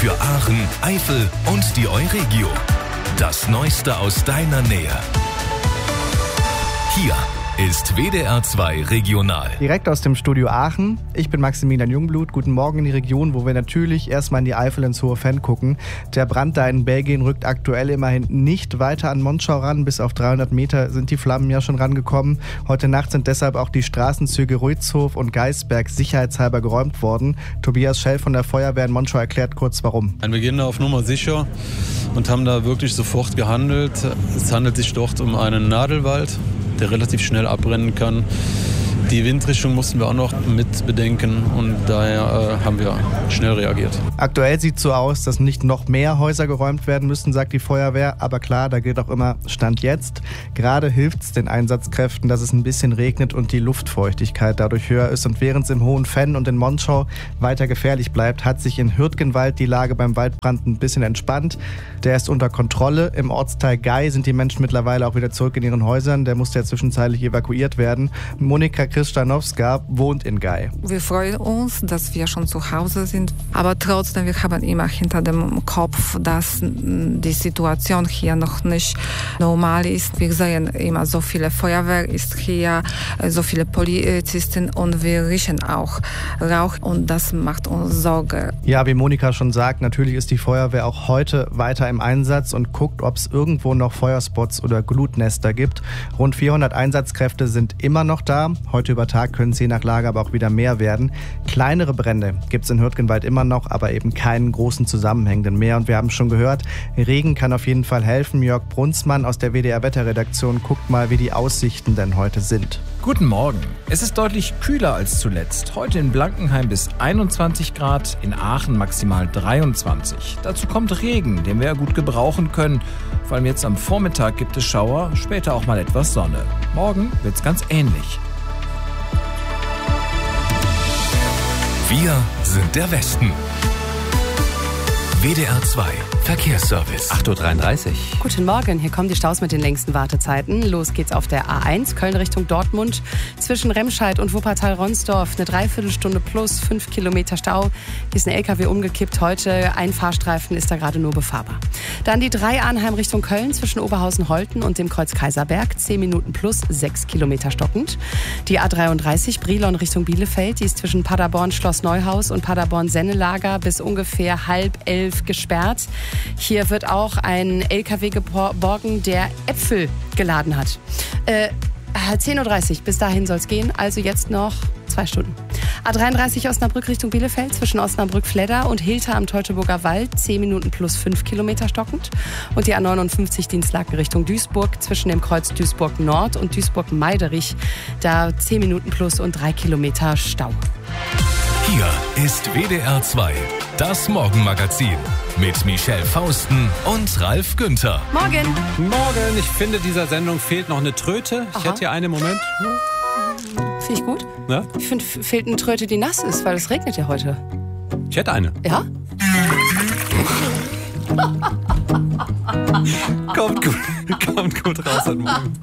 für Aachen, Eifel und die Euregio. Das Neueste aus deiner Nähe. Hier ist WDR 2 Regional. Direkt aus dem Studio Aachen. Ich bin Maximilian Jungblut. Guten Morgen in die Region, wo wir natürlich erstmal in die Eifel ins Hohe Venn gucken. Der Brand da in Belgien rückt aktuell immerhin nicht weiter an Monschau ran. Bis auf 300 Meter sind die Flammen ja schon rangekommen. Heute Nacht sind deshalb auch die Straßenzüge Ruitzhof und Geisberg sicherheitshalber geräumt worden. Tobias Schell von der Feuerwehr in Monschau erklärt kurz warum. Wir gehen da auf Nummer sicher und haben da wirklich sofort gehandelt. Es handelt sich dort um einen Nadelwald, der relativ schnell abbrennen kann. Die Windrichtung mussten wir auch noch mit bedenken und daher haben wir schnell reagiert. Aktuell sieht es so aus, dass nicht noch mehr Häuser geräumt werden müssen, sagt die Feuerwehr. Aber klar, da gilt auch immer Stand jetzt. Gerade hilft es den Einsatzkräften, dass es ein bisschen regnet und die Luftfeuchtigkeit dadurch höher ist. Und während es im Hohen Venn und in Monschau weiter gefährlich bleibt, hat sich in Hürtgenwald die Lage beim Waldbrand ein bisschen entspannt. Der ist unter Kontrolle. Im Ortsteil Gei sind die Menschen mittlerweile auch wieder zurück in ihren Häusern. Der musste ja zwischenzeitlich evakuiert werden. Monika Kristanowska wohnt in Gei. Wir freuen uns, dass wir schon zu Hause sind, aber trotzdem, wir haben immer hinter dem Kopf, dass die Situation hier noch nicht normal ist. Wir sehen immer, so viele Feuerwehr ist hier, so viele Polizisten und wir riechen auch Rauch und das macht uns Sorge. Ja, wie Monika schon sagt, natürlich ist die Feuerwehr auch heute weiter im Einsatz und guckt, ob es irgendwo noch Feuerspots oder Glutnester gibt. Rund 400 Einsatzkräfte sind immer noch da. Heute über Tag können es je nach Lage aber auch wieder mehr werden. Kleinere Brände gibt es in Hürtgenwald immer noch, aber eben keinen großen zusammenhängenden mehr. Und wir haben schon gehört, Regen kann auf jeden Fall helfen. Jörg Brunsmann aus der WDR-Wetterredaktion guckt mal, wie die Aussichten denn heute sind. Guten Morgen. Es ist deutlich kühler als zuletzt. Heute in Blankenheim bis 21 Grad, in Aachen maximal 23. Dazu kommt Regen, den wir ja gut gebrauchen können. Vor allem jetzt am Vormittag gibt es Schauer, später auch mal etwas Sonne. Morgen wird's ganz ähnlich. Wir sind der Westen. WDR 2 Verkehrsservice. 8.33 Uhr. Guten Morgen, hier kommen die Staus mit den längsten Wartezeiten. Los geht's auf der A1 Köln Richtung Dortmund. Zwischen Remscheid und Wuppertal-Ronsdorf eine Dreiviertelstunde plus 5 Kilometer Stau. Hier ist ein LKW umgekippt heute. Ein Fahrstreifen ist da gerade nur befahrbar. Dann die 3 Arnheim Richtung Köln zwischen Oberhausen-Holten und dem Kreuz Kaiserberg. 10 Minuten plus 6 Kilometer stockend. Die A33 Brilon Richtung Bielefeld. Die ist zwischen Paderborn Schloss Neuhaus und Paderborn Sennelager bis ungefähr 10:30 gesperrt. Hier wird auch ein LKW geborgen, der Äpfel geladen hat. 10.30 Uhr, bis dahin soll es gehen, also jetzt noch 2 Stunden. A33 Osnabrück Richtung Bielefeld zwischen Osnabrück-Fledder und Hilter am Teutoburger Wald, 10 Minuten plus 5 Kilometer stockend. Und die A59 Dienstlaken Richtung Duisburg zwischen dem Kreuz Duisburg Nord und Duisburg-Meiderich, da 10 Minuten plus und 3 Kilometer Stau. Hier ist WDR 2, das Morgenmagazin mit Michelle Fausten und Ralf Günther. Morgen! Morgen, ich finde, dieser Sendung fehlt noch eine Tröte. Ich hätte hier eine, Moment. Finde ich gut. Ja? Ich finde, fehlt eine Tröte, die nass ist, weil es regnet ja heute. Ich hätte eine. Ja? Kommt gut raus heute Morgen.